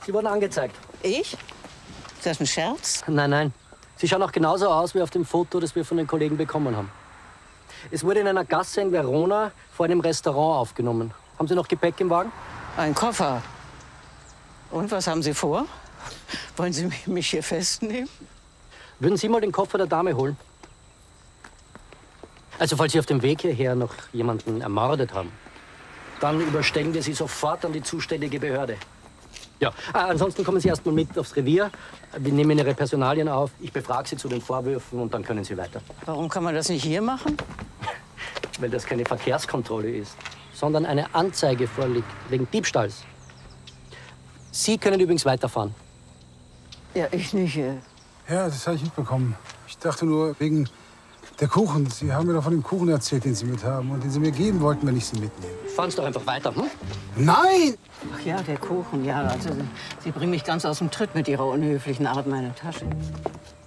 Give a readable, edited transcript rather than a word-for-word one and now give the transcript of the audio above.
Sie wurden angezeigt. Ich? Ist das ein Scherz? Nein, nein. Sie schauen auch genauso aus wie auf dem Foto, das wir von den Kollegen bekommen haben. Es wurde in einer Gasse in Verona vor einem Restaurant aufgenommen. Haben Sie noch Gepäck im Wagen? Ein Koffer. Und was haben Sie vor? Wollen Sie mich hier festnehmen? Würden Sie mal den Koffer der Dame holen? Also, falls Sie auf dem Weg hierher noch jemanden ermordet haben, dann überstellen wir Sie sofort an die zuständige Behörde. Ja, ansonsten kommen Sie erst mal mit aufs Revier. Wir nehmen Ihre Personalien auf. Ich befrage Sie zu den Vorwürfen und dann können Sie weiter. Warum kann man das nicht hier machen? Weil das keine Verkehrskontrolle ist, sondern eine Anzeige vorliegt wegen Diebstahls. Sie können übrigens weiterfahren. Ja, ich nicht. Ja, das habe ich mitbekommen. Ich dachte nur wegen der Kuchen. Sie haben mir doch von dem Kuchen erzählt, den Sie mit haben und den Sie mir geben wollten, wenn ich Sie mitnehme. Fahren Sie doch einfach weiter, hm? Nein! Ach ja, der Kuchen. Ja, also, Sie bringen mich ganz aus dem Tritt mit Ihrer unhöflichen Art, meine Tasche.